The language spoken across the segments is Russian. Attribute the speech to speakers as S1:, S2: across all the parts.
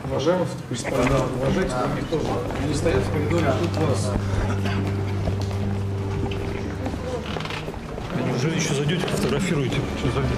S1: Уважаем, господа, уважайте других тоже. Не стоят в коридоре, а тут вас.
S2: Неужели еще зайдете, фотографируете? Что зайдете?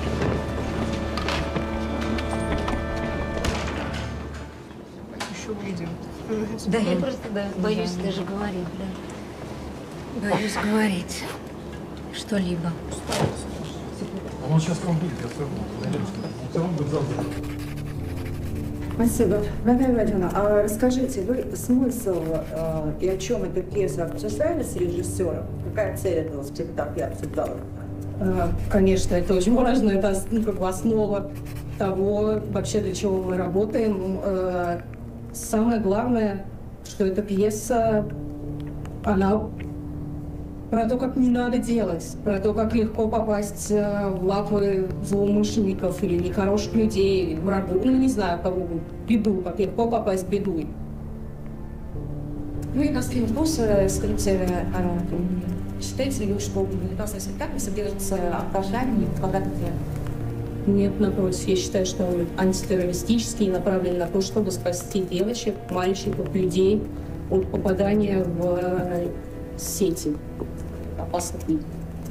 S3: Еще увидим.
S4: Да, я просто боюсь даже говорить, да. Боюсь говорить что-либо.
S1: Он сейчас к вам будет, я все равно. Все равно будет завтра.
S5: Спасибо. Наталья Владимировна, а расскажите, вы смысл и о чем эта пьеса обсуждали с режиссером? Какая цель этого спектакля обсуждала?
S6: Конечно, это очень важно, это как бы основа того, вообще для чего мы работаем. Самое главное, что эта пьеса, она про то, как не надо делать, про то, как легко попасть в лапы злоумышленников или нехороших людей, или врагов, ну не знаю, кого, беду, как легко попасть в беду.
S5: Ну и последний вопрос, скажите, считаете ли вы, что прекрасный спектакль содержится оправданием богатых?
S6: Нет, напротив, я считаю, что он антитеррористический, направлен на то, чтобы спасти девочек, мальчиков, людей от попадания в сети опасных людей.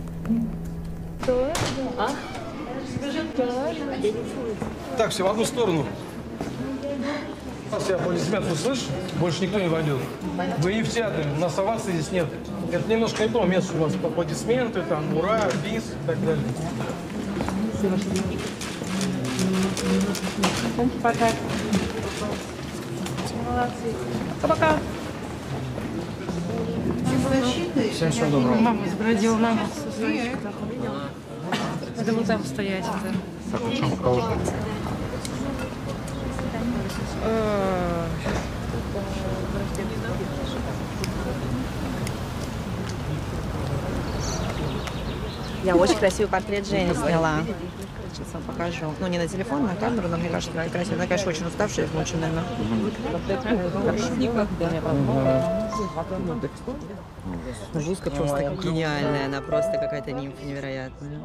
S1: Так, все в одну сторону. Все аплодисменты слышишь? Больше никто не войдет. Вы не в театре, у нас овации здесь нет. Это немножко не то место у вас. Аплодисменты, там, ура, бис и так далее.
S3: Пока. Молодцы. Пока.
S1: Всем всего доброго.
S3: Мама сбродила нам. Это вот там стоять.
S2: Так, о чем кого ждать?
S7: Я очень красивый портрет Жени сняла. Сейчас вам покажу. Ну, не на телефон, на камеру, но мне кажется, это красиво. Она, конечно, очень уставшая, измученная. Блузка просто гениальная, она просто какая-то нимфа невероятная.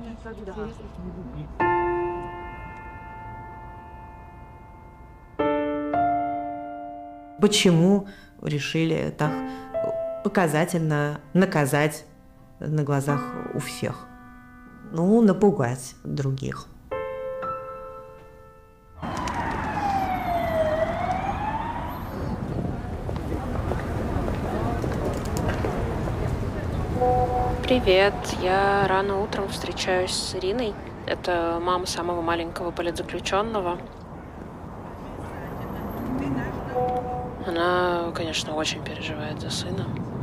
S7: Почему решили так показательно наказать на глазах у всех? Ну, напугать других.
S8: Привет, я рано утром встречаюсь с Ириной. Это мама самого маленького политзаключенного. Она, конечно, очень переживает за сына.